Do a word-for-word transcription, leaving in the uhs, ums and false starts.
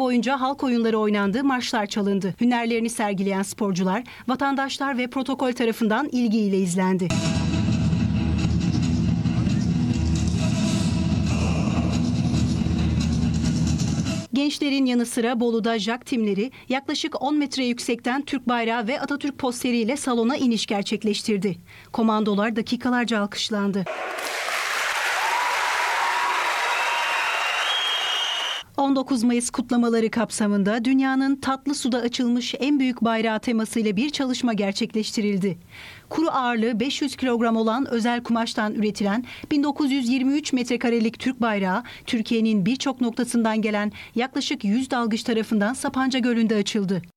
boyunca halk oyunları oynandı, marşlar çalındı. Hünerlerini sergileyen sporcular, vatandaşlar ve protokol tarafından ilgiyle izlendi. Gençlerin yanı sıra Bolu'da jak timleri yaklaşık on metre yüksekten Türk bayrağı ve Atatürk posteriyle salona iniş gerçekleştirdi. Komandolar dakikalarca alkışlandı. on dokuz Mayıs kutlamaları kapsamında dünyanın tatlı suda açılmış en büyük bayrağı temasıyla bir çalışma gerçekleştirildi. Kuru ağırlığı beş yüz kilogram olan özel kumaştan üretilen bin dokuz yüz yirmi üç metrekarelik Türk bayrağı, Türkiye'nin birçok noktasından gelen yaklaşık yüz dalgıç tarafından Sapanca Gölü'nde açıldı.